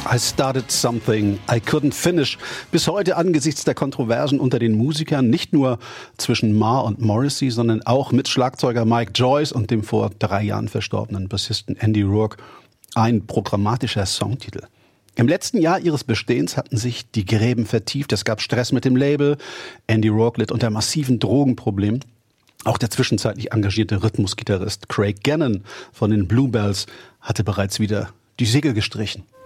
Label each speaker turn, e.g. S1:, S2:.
S1: I started something I couldn't finish. Bis heute angesichts der Kontroversen unter den Musikern, nicht nur zwischen Marr und Morrissey, sondern auch mit Schlagzeuger Mike Joyce und dem vor 3 Jahren verstorbenen Bassisten Andy Rourke, ein programmatischer Songtitel. Im letzten Jahr ihres Bestehens hatten sich die Gräben vertieft. Es gab Stress mit dem Label. Andy Rourke litt unter massiven Drogenproblemen. Auch der zwischenzeitlich engagierte Rhythmusgitarrist Craig Gannon von den Bluebells hatte bereits wieder die Segel gestrichen.